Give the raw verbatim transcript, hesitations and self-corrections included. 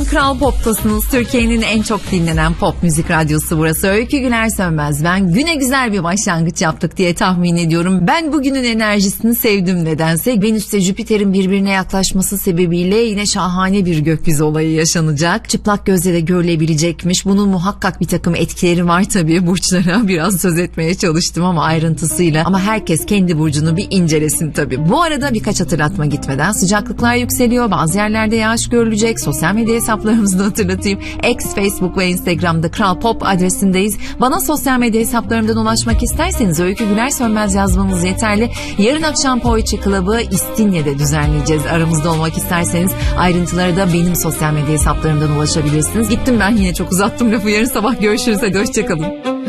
Kral Pop'tasınız. Türkiye'nin en çok dinlenen pop müzik radyosu burası. Öykü Güler Sönmez. Ben güne güzel bir başlangıç yaptık diye tahmin ediyorum. Ben bugünün enerjisini sevdim nedense. Venüs'te Jüpiter'in birbirine yaklaşması sebebiyle yine şahane bir gökyüzü olayı yaşanacak. Çıplak gözle de görülebilecekmiş. Bunun muhakkak bir takım etkileri var tabii burçlara. Biraz söz etmeye çalıştım ama ayrıntısıyla. Ama herkes kendi burcunu bir incelesin tabii. Bu arada birkaç hatırlatma gitmeden sıcaklıklar yükseliyor. Bazı yerlerde yağış görülecek. Sosyal medya hesaplarımızı da hatırlatayım. X, Facebook ve Instagram'da Kral Pop adresindeyiz. Bana sosyal medya hesaplarımdan ulaşmak isterseniz Öykü Güler Sönmez yazmanız yeterli. Yarın akşam Poetry Club'ı İstinye'de düzenleyeceğiz. Aramızda olmak isterseniz ayrıntılara da benim sosyal medya hesaplarımdan ulaşabilirsiniz. Gittim ben, yine çok uzattım lafı. Yarın sabah görüşürüz. Hadi hoşçakalın.